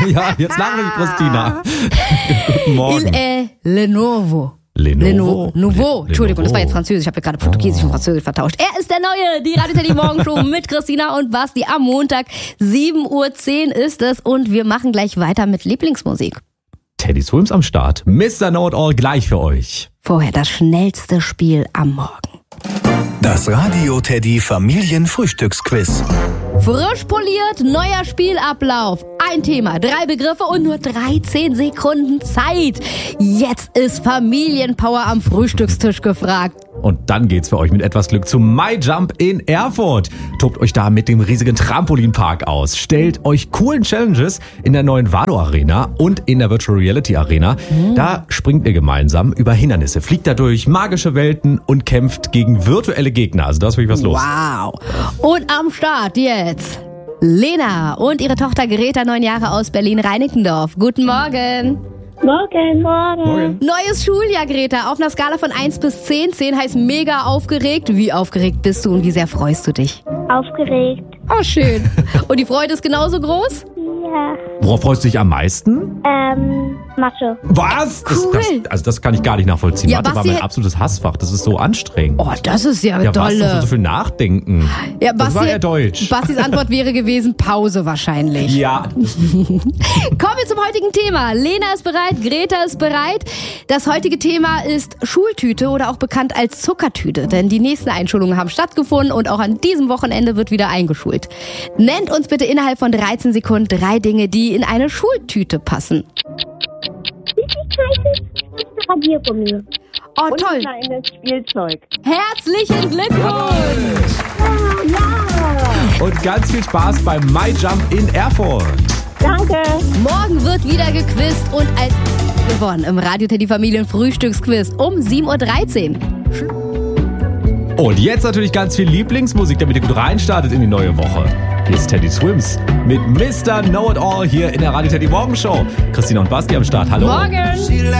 Ja, jetzt lache ich, Christina. Guten Morgen. Il est le nouveau. Nouveau. Entschuldigung, das war jetzt Französisch. Ich habe ja gerade Portugiesisch und Französisch vertauscht. Er ist der Neue, die Radio Teddy Morgenshow mit Christina und Basti am Montag. 7:10 Uhr ist es und wir machen gleich weiter mit Lieblingsmusik. Teddy Swims am Start. Mr. Know-it-all gleich für euch. Vorher das schnellste Spiel am Morgen. Das Radio Teddy Familienfrühstücksquiz. Frisch poliert, neuer Spielablauf. Ein Thema, 3 Begriffe und nur 13 Sekunden Zeit. Jetzt ist Familienpower am Frühstückstisch gefragt. Und dann geht's für euch mit etwas Glück zum MyJump in Erfurt. Tobt euch da mit dem riesigen Trampolinpark aus. Stellt euch coolen Challenges in der neuen Vado Arena und in der Virtual Reality Arena. Da springt ihr gemeinsam über Hindernisse, fliegt dadurch magische Welten und kämpft gegen virtuelle Gegner. Also da ist wirklich was los. Wow. Und am Start jetzt Lena und ihre Tochter Greta, 9 Jahre aus Berlin-Reinickendorf. Guten Morgen. Morgen. Neues Schuljahr, Greta. Auf einer Skala von 1 bis 10. 10 heißt mega aufgeregt. Wie aufgeregt bist du und wie sehr freust du dich? Aufgeregt. Oh, schön. Und die Freude ist genauso groß? Ja. Worauf freust du dich am meisten? Mathe. Was? Cool. Das kann ich gar nicht nachvollziehen. Ja, Mathe war Basti mein absolutes Hassfach. Das ist so anstrengend. Oh, das ist ja Ja, was? Das dolle. so viel nachdenken. Ja, das war ja Deutsch. Bastis Antwort wäre gewesen Pause wahrscheinlich. Ja. Kommen wir zum heutigen Thema. Lena ist bereit, Greta ist bereit. Das heutige Thema ist Schultüte oder auch bekannt als Zuckertüte. Denn die nächsten Einschulungen haben stattgefunden und auch an diesem Wochenende wird wieder eingeschult. Nennt uns bitte innerhalb von 13 Sekunden 3 Dinge, die in eine Schultüte passen. Radiergummi. Oh, Und toll. ein kleines Spielzeug. Herzlichen Glückwunsch. Ja. Und ganz viel Spaß beim MyJump in Erfurt. Danke. Morgen wird wieder gequizt und als gewonnen im Radio Teddy Familien Frühstücksquiz um 7:13 Uhr. Und jetzt natürlich ganz viel Lieblingsmusik, damit ihr gut reinstartet in die neue Woche. Hier ist Teddy Swims mit Mr. Know-it-all hier in der Radio Teddy Morgenshow. Christina und Basti am Start. Hallo. Morgen.